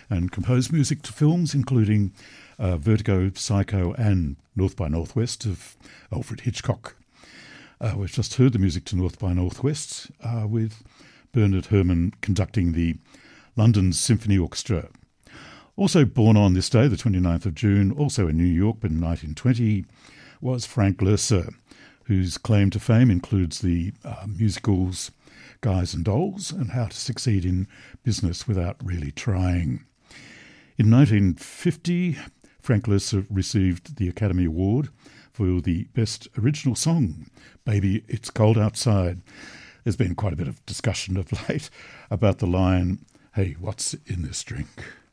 and composed music to films including Vertigo, Psycho and North by Northwest of Alfred Hitchcock. We've just heard the music to North by Northwest with Bernard Herrmann conducting the London Symphony Orchestra. Also born on this day, the 29th of June, also in New York but in 1920, was Frank Loesser, whose claim to fame includes the musicals Guys and Dolls and How to Succeed in Business Without Really Trying. In 1950, Frank Loesser received the Academy Award for the Best Original Song, Baby It's Cold Outside. There's been quite a bit of discussion of late about the line, "Hey, what's in this drink?"